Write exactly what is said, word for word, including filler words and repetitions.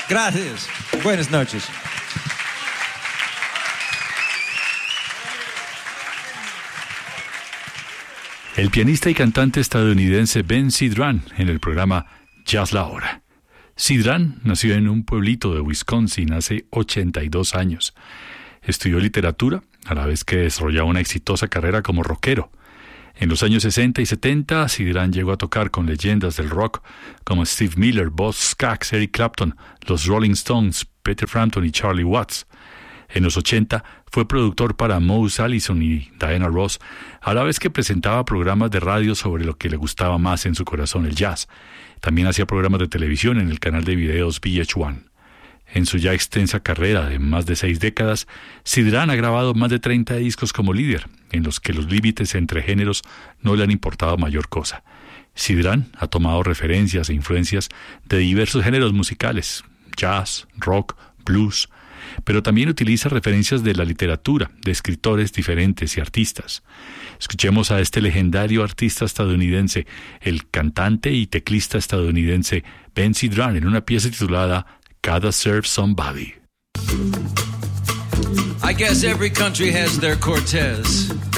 Gracias. Buenas noches. El pianista y cantante estadounidense Ben Sidran en el programa Jazz La Hora. Sidran nació en un pueblito de Wisconsin hace ochenta y dos años. Estudió literatura, a la vez que desarrollaba una exitosa carrera como rockero. En los años sesenta y setenta, Sidran llegó a tocar con leyendas del rock como Steve Miller, Boz Scaggs, Eric Clapton, los Rolling Stones, Peter Frampton y Charlie Watts. En los ochenta fue productor para Moose Allison y Diana Ross, a la vez que presentaba programas de radio sobre lo que le gustaba más en su corazón, el jazz. También hacía programas de televisión en el canal de videos V H uno. En su ya extensa carrera de más de seis décadas, Sidran ha grabado más de treinta discos como líder, en los que los límites entre géneros no le han importado mayor cosa. Sidran ha tomado referencias e influencias de diversos géneros musicales, jazz, rock, blues, pero también utiliza referencias de la literatura, de escritores diferentes y artistas. Escuchemos a este legendario artista estadounidense, el cantante y teclista estadounidense Ben Sidran, en una pieza titulada Gotta Serve Somebody. I guess every country has their Cortez.